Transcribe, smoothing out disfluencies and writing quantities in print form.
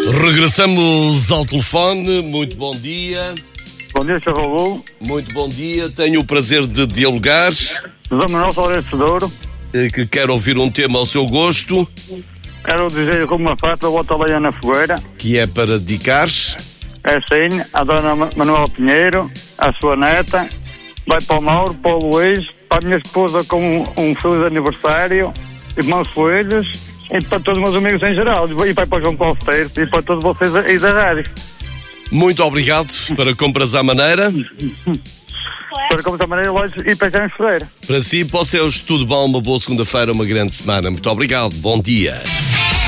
Regressamos ao telefone. Muito bom dia. Bom dia, Sr. Raul. Muito bom dia. Tenho o prazer de dialogar. José Manuel Lourenço de Ouro. Que quero ouvir um tema ao seu gosto. Quero dizer como uma parte, eu boto a lenha na fogueira. Que é para dedicar. É sim, a dona Manuela Pinheiro, a sua neta, vai para o Mauro, para o Luís, para a minha esposa com um feliz aniversário, irmãos filhos, e para todos os meus amigos em geral, e vai para o João Paulo Teiro, e para todos vocês aí da rádio. Muito obrigado. Para compras à maneira. Para como da maneira, lógico, e para já em fevereiro. Para si, para os seus, tudo bom, uma boa segunda-feira, uma grande semana. Muito obrigado. Bom dia.